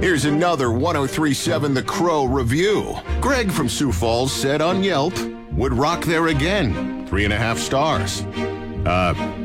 Here's another 1037 The Crow review. Greg from Sioux Falls said on Yelp, would rock there again. 3.5 stars.